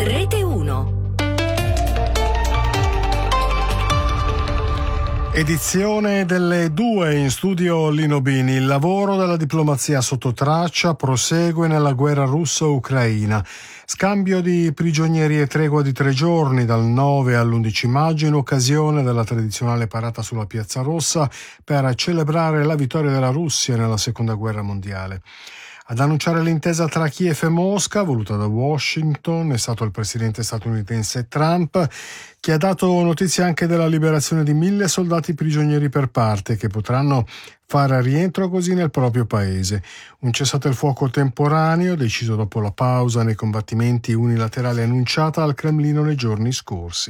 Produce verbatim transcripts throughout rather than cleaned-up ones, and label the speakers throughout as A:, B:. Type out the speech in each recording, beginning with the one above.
A: Rete uno.
B: Edizione delle due, in studio Lino Bini. Il lavoro della diplomazia sotto traccia prosegue nella guerra russo-ucraina. Scambio di prigionieri e tregua di tre giorni dal nove all'undici maggio in occasione della tradizionale parata sulla Piazza Rossa per celebrare la vittoria della Russia nella seconda guerra mondiale. Ad annunciare l'intesa tra Kiev e Mosca, voluta da Washington, è stato il presidente statunitense Trump, che ha dato notizia anche della liberazione di mille soldati prigionieri per parte, che potranno fare rientro così nel proprio paese. Un cessate il fuoco temporaneo, deciso dopo la pausa nei combattimenti unilaterali annunciata al Cremlino nei giorni scorsi.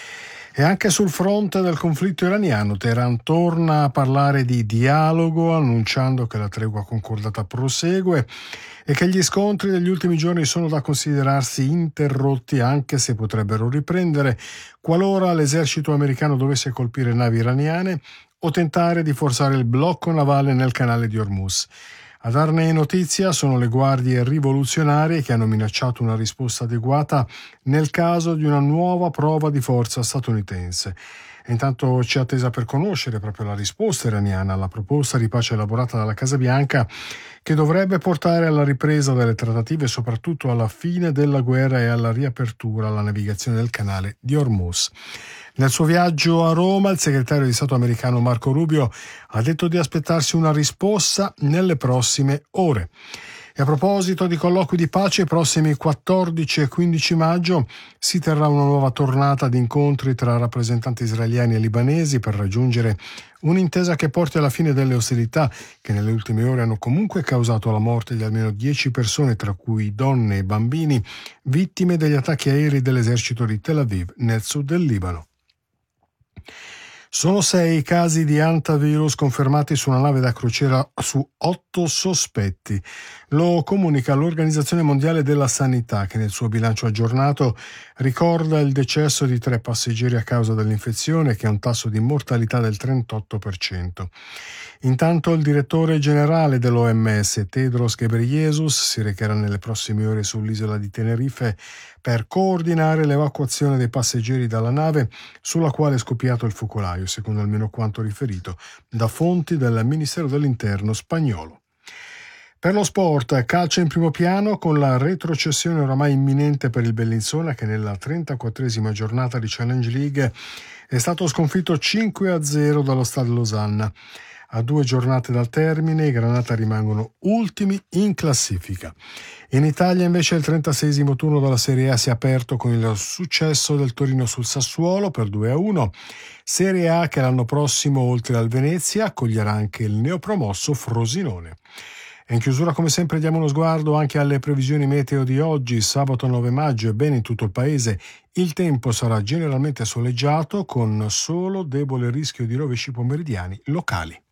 B: E anche sul fronte del conflitto iraniano, Teheran torna a parlare di dialogo, annunciando che la tregua concordata prosegue e che gli scontri degli ultimi giorni sono da considerarsi interrotti, anche se potrebbero riprendere qualora l'esercito americano dovesse colpire navi iraniane o tentare di forzare il blocco navale nel canale di Hormuz. A darne notizia sono le guardie rivoluzionarie, che hanno minacciato una risposta adeguata nel caso di una nuova prova di forza statunitense. E intanto c'è attesa per conoscere proprio la risposta iraniana alla proposta di pace elaborata dalla Casa Bianca, che dovrebbe portare alla ripresa delle trattative e soprattutto alla fine della guerra e alla riapertura alla navigazione del canale di Hormuz. Nel suo viaggio a Roma, il segretario di Stato americano Marco Rubio ha detto di aspettarsi una risposta nelle prossime ore. E a proposito di colloqui di pace, i prossimi quattordici e quindici maggio si terrà una nuova tornata di incontri tra rappresentanti israeliani e libanesi per raggiungere un'intesa che porti alla fine delle ostilità, che nelle ultime ore hanno comunque causato la morte di almeno dieci persone, tra cui donne e bambini, vittime degli attacchi aerei dell'esercito di Tel Aviv nel sud del Libano. Sono sei i casi di hantavirus confermati su una nave da crociera su otto sospetti. Lo comunica l'Organizzazione Mondiale della Sanità, che nel suo bilancio aggiornato ricorda il decesso di tre passeggeri a causa dell'infezione, che ha un tasso di mortalità del trentotto per cento. Intanto il direttore generale dell'O M S, Tedros Ghebreyesus, si recherà nelle prossime ore sull'isola di Tenerife per coordinare l'evacuazione dei passeggeri dalla nave sulla quale è scoppiato il focolaio, secondo almeno quanto riferito da fonti del Ministero dell'Interno spagnolo. Per lo sport, calcio in primo piano con la retrocessione oramai imminente per il Bellinzona, che nella trentaquattresima giornata di Challenge League è stato sconfitto cinque a zero dallo Stade Losanna. A due giornate dal termine i Granata rimangono ultimi in classifica. In Italia invece il trentaseiesimo turno della Serie A si è aperto con il successo del Torino sul Sassuolo per due a uno. Serie A che l'anno prossimo, oltre al Venezia, accoglierà anche il neopromosso Frosinone. E in chiusura, come sempre, diamo uno sguardo anche alle previsioni meteo di oggi, sabato nove maggio. Ebbene, in tutto il paese il tempo sarà generalmente soleggiato, con solo debole rischio di rovesci pomeridiani locali.